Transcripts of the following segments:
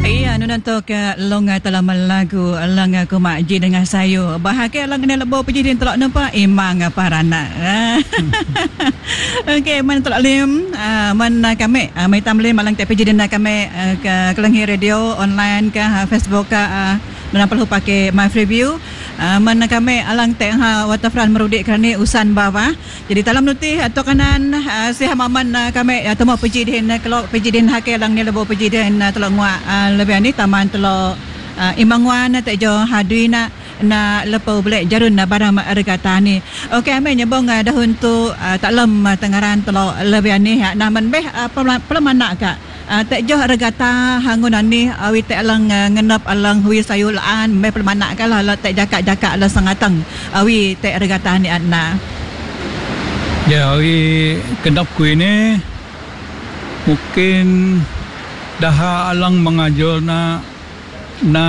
Iya, nunanto ke longa telah melagu langa ko makji dengan sayo. Bahagia lang na labo pergi din telok nampak imang parana. Okey, man telok lim man kami mai tamlim malang tak pergi din kami ke Kelangi radio online ke Facebook ke nunang perlu pakai my review. Man kami alang teh waterfront merudik kerana usan bawah. Jadi dalam nuti atau kanan siha maman kami temu pergi din kalau pergi din hake lang ni labo pergi din telok ngua lebih ni taman telok imangwan tak jo hadui na lepo boleh jarun na barang regata ni. Okey ame nyebong dahun tu tak lem tengaran telok lebih ni na man beh pelamana ka tak jo regata hangunan ni awi tak lang ngenap alang hui sayul an beh pelamana ka lah tak jakak-jakak lah sangatang awi tak regata ni adna. Ya awi kenap kui ni mungkin dah alang mengajar na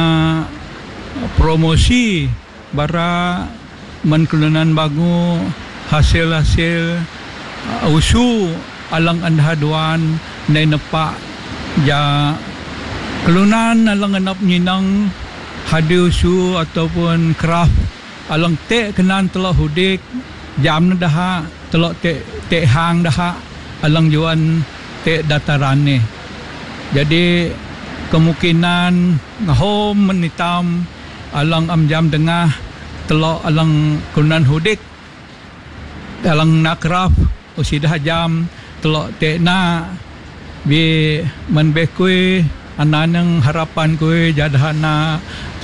promosi bara menkulunan bagu hasil-hasil usu alang anhaduan na nepak ja kelunan alang anap nyinang hadi usu ataupun craft alang te kenan telok hudik jam na daha telok te hang daha alang juan te dataran ni. Jadi kemungkinan ngahom menitam alang amjam tengah telok alang kunan hudik alang nakraf usidah jam telok tekna bi menbekui ananang harapan kui jadahana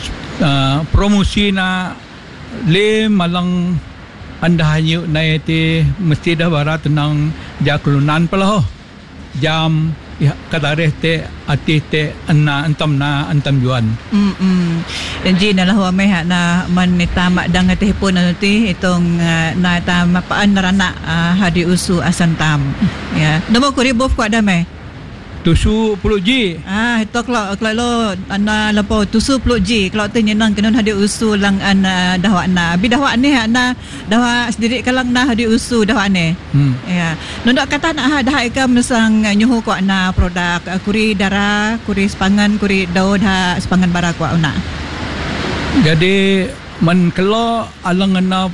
promosi na lim alang anda hanyu na iti mesti dah barat tenang jakulunan pala jam ya kadareh te ati te antam juan Janji nalah wame na manita makdang telefon nanti itong na ta mapaan narana hadi usu asantam ya nombor kuribo ko adame tusu 10G itu kalau ana lapo tusu 10G kalau tu nyenang kenon hadi usu lang an dahwa na bi dahwa ni na dahwa sendiri kalang na hadi usu dahwa ni ya nondak kata nak dah ikam mesang nyuhu ko na produk kuri dara kuri sepangan kuri daud ha sepangan bara ko una jadi man kelo alang enap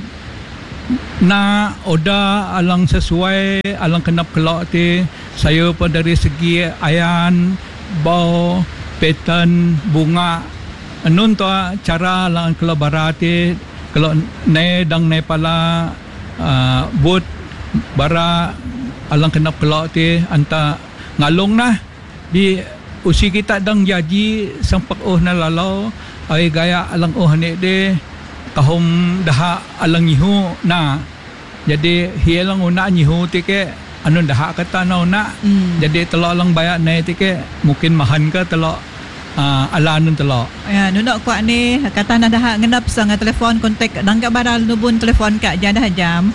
na oda alang sesuai alang kenap kelok ti saya pun dari segi ayan bau pattern bunga anun to cara alang kelok barati kelok ne dang ne pala but bara alang kenap kelok ti anta ngalong nah di usi kita dang jaji sampak na lalau ay gaya alang ni de kahom daha alang nyihu na jadi hialang una nyihu tike anu daha kata na una jadi telok lang bayak na tike mungkin mahan ka telok alanun telok ya nunok ko ni kata na daha ngenap sang telefon kontak dangga baral nubun telefon ka jadah jam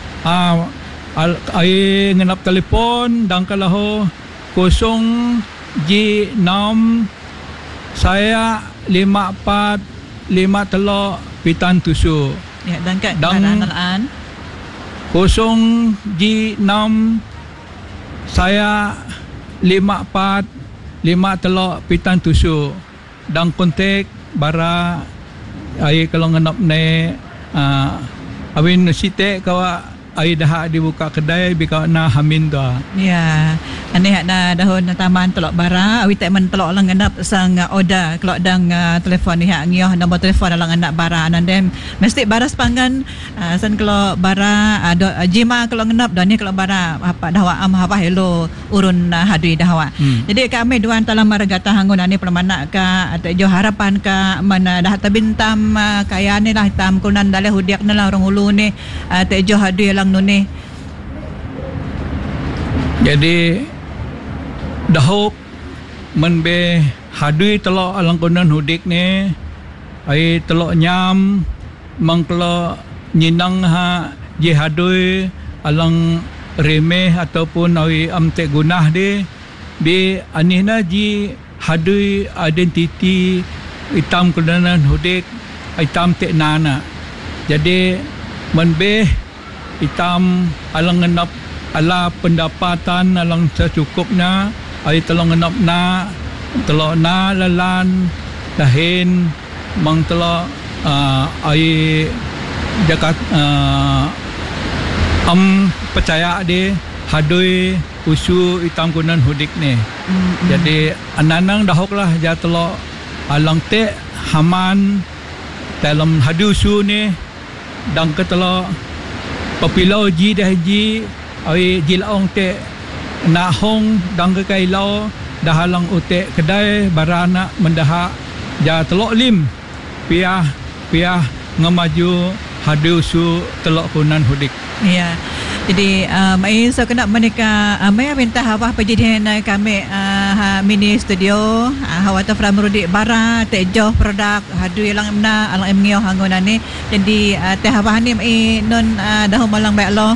ay ngenap telefon dang kalaho 0G6 saya 54 5 telok pitan tusu ya dan kat baranan 0G6 saya 54 5 telok pitan tusu dan kontak bara ai kalau ngenap ne awin site kawa ai dah dibuka kedai bika na hamin tu ya aneh na dahon taman telok bara awi tak men telok lang ngendap sang oda kelok dang telefon ni hak ngioh nombor telefon lang anak bara nandem mesti baras pangan san kelok bara jima kelok ngendap dan ni kelok bara apa dahwa am apa hello urun hadui dahwa jadi kami duan dalam regata hangun ani permana ka atau jo harapan ka mana dah tabintam kaya ni lah hitam kunan daleh hudiak na lah orang hulu ni tak jo hadui lang nuni jadi dahok menbe hadui telok alang kunan hudik ni ai telok nyam mangkelo nyinang ha je hadui alang remeh ataupun ai amte gunah de be anihna ji hadui identiti hitam kunan hudik hitam te nana jadi menbe hitam alang ngenap ala pendapatan alang secukupnya ai telong ngenap na telok na lalan dahin mang telok ai jakat percaya de hadui usu itam kunan hudik ni. Jadi ananang dahok lah ja telok alang te haman dalam hadu usu ni dang ke telok papilau ji dah ji ai jilaong te na hong dang ke kai lau dah halang utek kedai barana mendaha ja telok lim piah ngamaju hadu usu telok kunan hudik. Ya. Jadi mai so kena menika mai minta hawah pejadian kami mini studio hawata framrudi bara tejoh produk hadu lang emna alang emngio hangonane. Jadi teh hawah ni mai non dahum malang baik lo.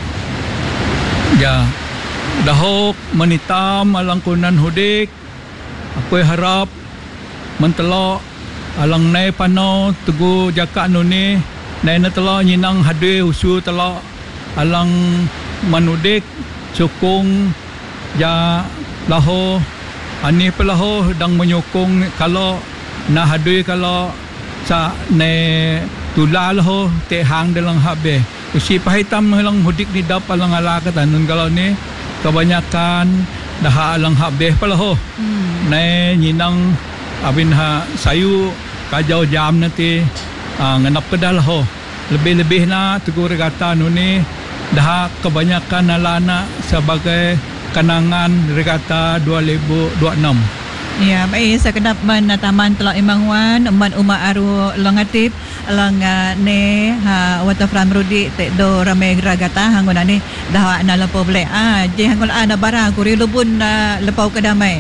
Ya. Dahok menitam alang kunan hudik. Aku harap mentelok alang nai pano tugu jaka nuni nai na telok nyinang hadu usu telok alang manudik sokong ja laho ani pelaho dang menyokong kalau na hadui kalau sa ne tulal ho te hang dalang habe usi pahitam lang hudik ni dap alang ala katanun kalau ni kebanyakan dah alang habe pelaho ne nyinang abin ha sayu kajau jam nanti nganap kedal ho lebih-lebih na tegur regata nuni dah kebanyakan alana sebagai kenangan regata 2026. Ya, baik sekedap man taman telok Imangwan man Uma Aru Longatip lang ne wata framrudi te do ramai regata hangun ni dah na lepo boleh je hangun ana barang kuri lubun lepau kedamai.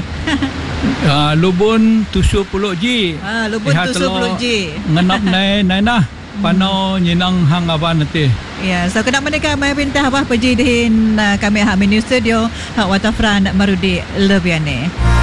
Lubun 70G. Lubun 70G. Nganap nai nah pano nyinang hang awan nanti. Ya, so kena mereka mai pinta apa pejidihin kami mini studio wata fran marudi lebiane.